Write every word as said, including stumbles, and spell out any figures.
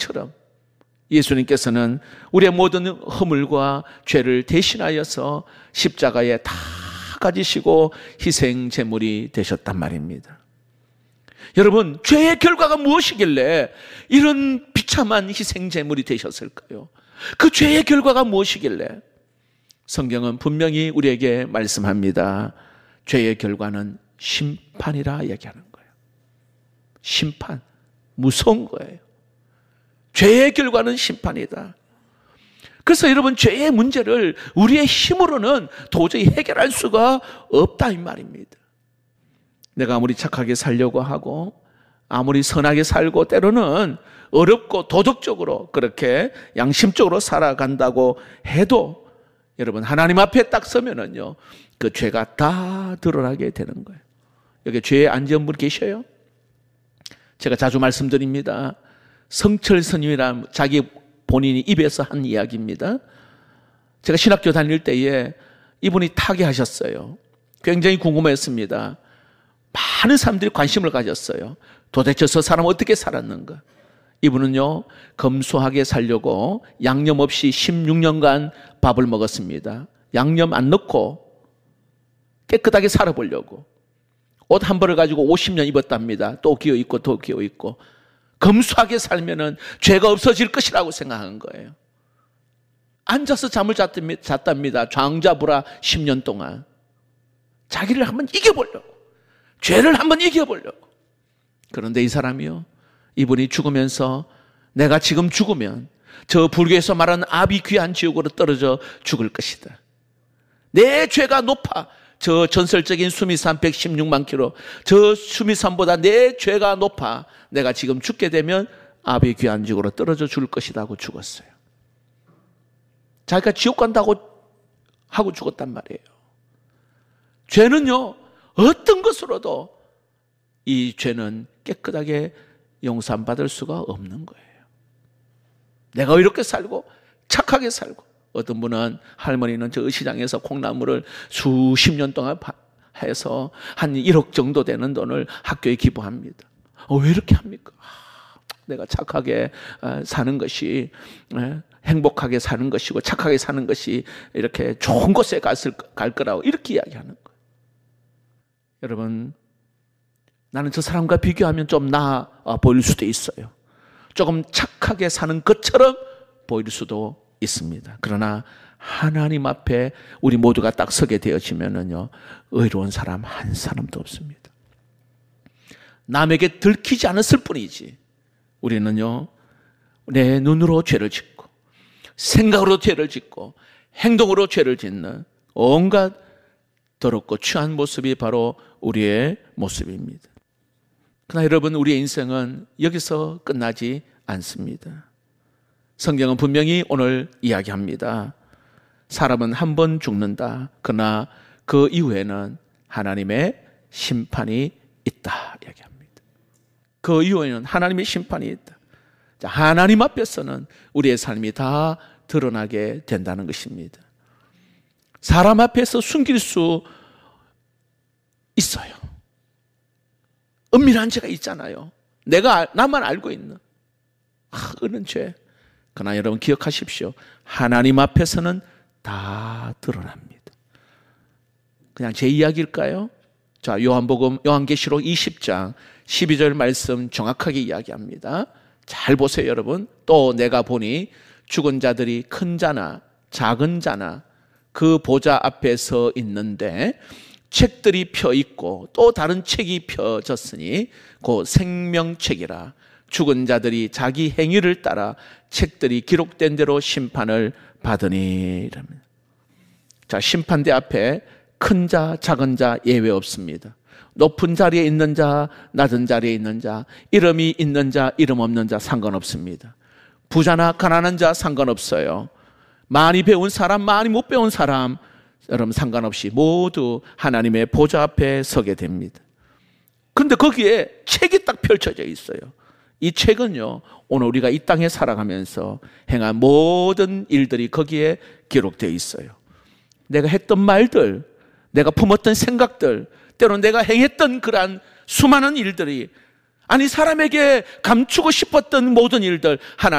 것처럼 예수님께서는 우리의 모든 허물과 죄를 대신하여서 십자가에 다 가지시고 희생 제물이 되셨단 말입니다. 여러분, 죄의 결과가 무엇이길래 이런 비참한 희생 제물이 되셨을까요? 그 죄의 결과가 무엇이길래? 성경은 분명히 우리에게 말씀합니다. 죄의 결과는 심판이라 얘기하는 거예요. 심판, 무서운 거예요. 죄의 결과는 심판이다. 그래서 여러분, 죄의 문제를 우리의 힘으로는 도저히 해결할 수가 없다 이 말입니다. 내가 아무리 착하게 살려고 하고 아무리 선하게 살고 때로는 어렵고 도덕적으로 그렇게 양심적으로 살아간다고 해도 여러분, 하나님 앞에 딱 서면은요, 그 죄가 다 드러나게 되는 거예요. 여기 죄에 안 지은 분 계셔요? 제가 자주 말씀드립니다. 성철 스님이란 자기 본인이 입에서 한 이야기입니다. 제가 신학교 다닐 때에 이분이 타계하셨어요. 굉장히 궁금했습니다. 많은 사람들이 관심을 가졌어요. 도대체 저 사람은 어떻게 살았는가? 이분은요, 검소하게 살려고 양념 없이 십육 년간 밥을 먹었습니다. 양념 안 넣고 깨끗하게 살아보려고. 옷 한 벌을 가지고 오십 년 입었답니다. 또 기어 입고 또 기어 입고. 검소하게 살면은 죄가 없어질 것이라고 생각한 거예요. 앉아서 잠을 잤답니다. 장자부라 십 년 동안. 자기를 한번 이겨보려고. 죄를 한번 이겨보려고. 그런데 이 사람이요, 이분이 죽으면서 내가 지금 죽으면 저 불교에서 말하는 아비 귀한 지옥으로 떨어져 죽을 것이다. 내 죄가 높아. 저 전설적인 수미산 백십육만 킬로, 저 수미산보다 내 죄가 높아. 내가 지금 죽게 되면 아비 귀한 지옥으로 떨어져 죽을 것이다 하고 죽었어요. 자기가 지옥 간다고 하고 죽었단 말이에요. 죄는요, 어떤 것으로도 이 죄는 깨끗하게 용서받을 수가 없는 거예요. 내가 이렇게 살고 착하게 살고, 어떤 분은, 할머니는 저 시장에서 콩나물을 수십 년 동안 해서 한 일억 정도 되는 돈을 학교에 기부합니다. 어, 왜 이렇게 합니까? 아, 내가 착하게 사는 것이, 행복하게 사는 것이고 착하게 사는 것이 이렇게 좋은 곳에 갔을, 갈 거라고 이렇게 이야기하는 거예요. 여러분, 나는 저 사람과 비교하면 좀 나아 보일 수도 있어요. 조금 착하게 사는 것처럼 보일 수도 있습니다. 그러나 하나님 앞에 우리 모두가 딱 서게 되어지면은요, 의로운 사람 한 사람도 없습니다. 남에게 들키지 않았을 뿐이지, 우리는요, 내 눈으로 죄를 짓고 생각으로 죄를 짓고 행동으로 죄를 짓는 온갖 더럽고 취한 모습이 바로 우리의 모습입니다. 그러나 여러분, 우리의 인생은 여기서 끝나지 않습니다. 성경은 분명히 오늘 이야기합니다. 사람은 한 번 죽는다. 그러나 그 이후에는 하나님의 심판이 있다 이야기합니다. 그 이후에는 하나님의 심판이 있다. 자, 하나님 앞에서는 우리의 삶이 다 드러나게 된다는 것입니다. 사람 앞에서 숨길 수 있어요. 은밀한 죄가 있잖아요. 내가 나만 알고 있는 아, 그런 죄. 그러나 여러분 기억하십시오. 하나님 앞에서는 다 드러납니다. 그냥 제 이야기일까요? 자, 요한복음, 요한계시록 이십 장 십이 절 말씀 정확하게 이야기합니다. 잘 보세요, 여러분. 또 내가 보니 죽은 자들이 큰 자나 작은 자나 그 보좌 앞에 서 있는데 책들이 펴 있고 또 다른 책이 펴졌으니 곧 생명책이라. 죽은 자들이 자기 행위를 따라 책들이 기록된 대로 심판을 받으니 이랍니다. 자, 심판대 앞에 큰 자, 작은 자 예외 없습니다. 높은 자리에 있는 자, 낮은 자리에 있는 자, 이름이 있는 자, 이름 없는 자 상관없습니다. 부자나 가난한 자 상관없어요. 많이 배운 사람, 많이 못 배운 사람, 여러분 상관없이 모두 하나님의 보좌 앞에 서게 됩니다. 그런데 거기에 책이 딱 펼쳐져 있어요. 이 책은요, 오늘 우리가 이 땅에 살아가면서 행한 모든 일들이 거기에 기록되어 있어요. 내가 했던 말들, 내가 품었던 생각들, 때로는 내가 행했던 그러한 수많은 일들이, 아니 사람에게 감추고 싶었던 모든 일들 하나